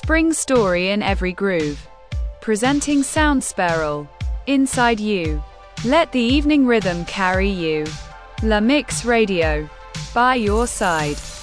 spring story in every groove. Presenting Sound Spiral. Inside you. Let the evening rhythm carry you. La Mix Radio. By your side.